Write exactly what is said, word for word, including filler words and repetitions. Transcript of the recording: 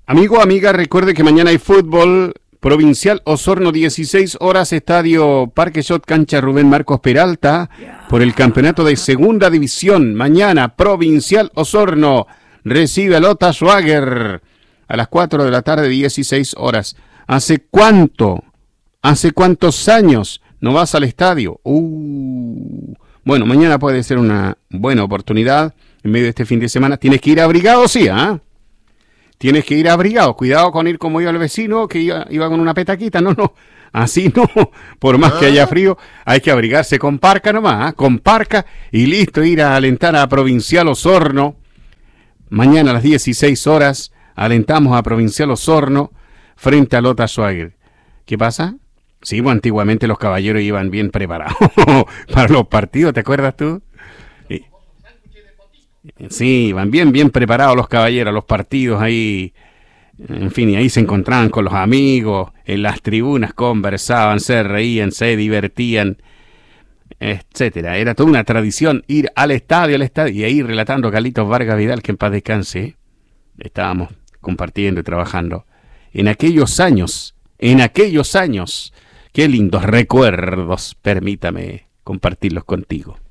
Amigo, amiga, recuerde que mañana hay fútbol provincial Osorno, dieciséis horas, estadio Parque Shot, cancha Rubén Marcos Peralta, por el campeonato de segunda división. Mañana, provincial Osorno, recibe a Lota Schwager a las cuatro de la tarde, dieciséis horas. ¿Hace cuánto? ¿Hace cuántos años no vas al estadio? Uh, bueno, mañana puede ser una buena oportunidad en medio de este fin de semana. Tienes que ir abrigado, sí, ¿ah? ¿eh? Tienes que ir abrigado. Cuidado con ir como iba el vecino, que iba, iba con una petaquita. No, no, así no. Por más que haya frío, hay que abrigarse con parca nomás, ¿eh? Con parca y listo, ir a alentar a Provincial Osorno. Mañana a las dieciséis horas alentamos a Provincial Osorno frente a Lota Schwager. ¿Qué pasa? Sí, bueno, antiguamente los caballeros iban bien preparados para los partidos, ¿te acuerdas tú? Sí, van bien, bien preparados los caballeros, los partidos ahí, en fin, y ahí se encontraban con los amigos, en las tribunas conversaban, se reían, se divertían, etcétera. Era toda una tradición ir al estadio, al estadio, y ahí relatando Carlitos Vargas Vidal, que en paz descanse, estábamos compartiendo y trabajando. En aquellos años, en aquellos años, qué lindos recuerdos, permítame compartirlos contigo.